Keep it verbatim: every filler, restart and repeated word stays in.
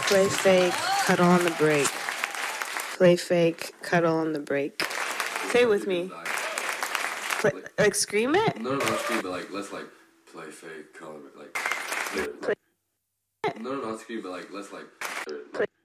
Play fake, cuddle on the break. Play fake, cuddle on the break. Say it with me. Play, like scream it? No, no, not scream, but like let's like play fake, cuddle, like. Play. No, no, not scream, but like let's like. Play.